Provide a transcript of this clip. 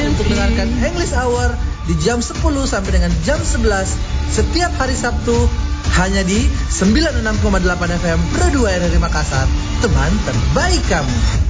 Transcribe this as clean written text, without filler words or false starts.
untuk mendengarkan English Hour di jam 10 sampai dengan jam 11 setiap hari Sabtu hanya di 96,8 FM Pro 2 RRI Makassar, teman terbaik kamu.